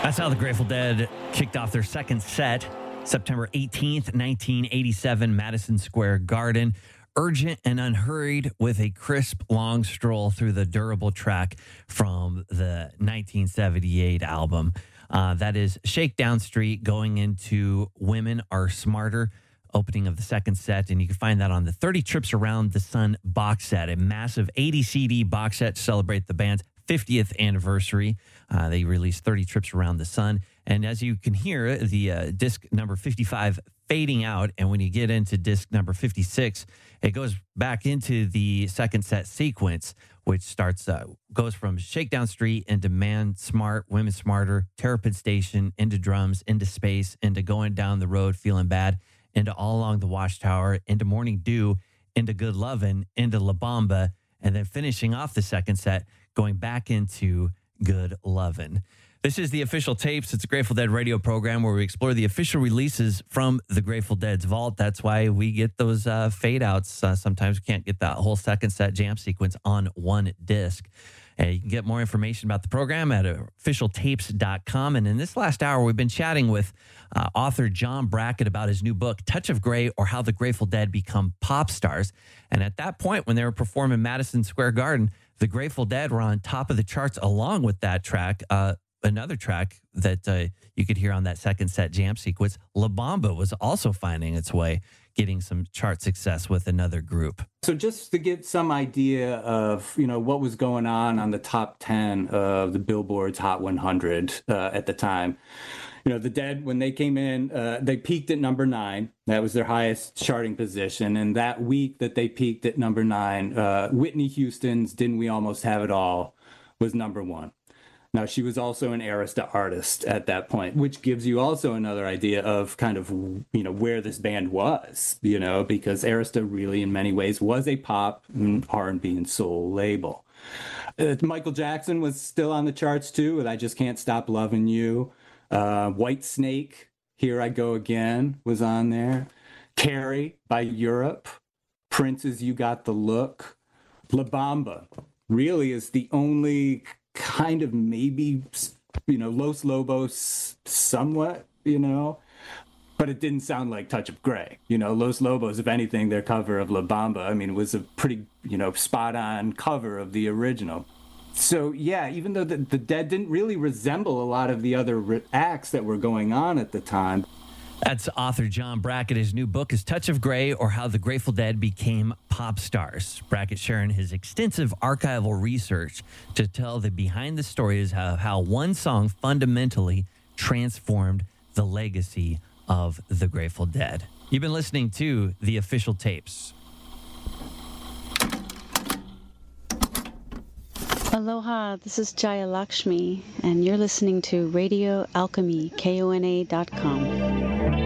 That's how the Grateful Dead kicked off their second set, September 18th, 1987, Madison Square Garden. Urgent and unhurried with a crisp, long stroll through the durable track from the 1978 album. That is Shakedown Street going into Women Are Smarter, opening of the second set. And you can find that on the 30 Trips Around the Sun box set, a massive 80 CD box set to celebrate the band's 50th anniversary. They released 30 Trips Around the Sun. And as you can hear, the disc number 55 fading out. And when you get into disc number 56, it goes back into the second set sequence, which goes from Shakedown Street into Man Smart, Women Smarter, Terrapin Station, into Drums, into Space, into Going Down the Road, Feeling Bad, into All Along the Watchtower, into Morning Dew, into Good Lovin', into La Bamba, and then finishing off the second set, going back into Good Lovin'. This is the Official Tapes. It's a Grateful Dead radio program where we explore the official releases from the Grateful Dead's vault. That's why we get those fade outs. Sometimes we can't get that whole second set jam sequence on one disc. You can get more information about the program at officialtapes.com. And in this last hour, we've been chatting with author John Brackett about his new book, Touch of Grey, or How the Grateful Dead Become Pop Stars. And at that point, when they were performing Madison Square Garden, the Grateful Dead were on top of the charts along with that track. Another track that you could hear on that second set jam sequence, La Bamba, was also finding its way, getting some chart success with another group. So just to get some idea of, what was going on the top 10 of the Billboard's Hot 100 at the time. The Dead, when they came in, they peaked at number 9. That was their highest charting position. And that week that they peaked at number 9, Whitney Houston's Didn't We Almost Have It All was number 1. Now, she was also an Arista artist at that point, which gives you also another idea of kind of, where this band was, because Arista really in many ways was a pop and R&B and soul label. Michael Jackson was still on the charts too, with I Just Can't Stop Loving You. White Snake, Here I Go Again was on there. Carrie by Europe. Prince's You Got the Look. La Bamba really is the only kind of maybe, Los Lobos somewhat, but it didn't sound like Touch of Grey. Los Lobos, if anything, their cover of La Bamba, it was a pretty, spot on cover of the original. So, yeah, even though the Dead didn't really resemble a lot of the other acts that were going on at the time. That's author John Brackett. His new book is Touch of Grey, or How the Grateful Dead Became Pop Stars. Brackett sharing his extensive archival research to tell the behind the stories of how one song fundamentally transformed the legacy of the Grateful Dead. You've been listening to The Official Tapes. Aloha, this is Jaya Lakshmi, and you're listening to Radio Alchemy, KONA.com.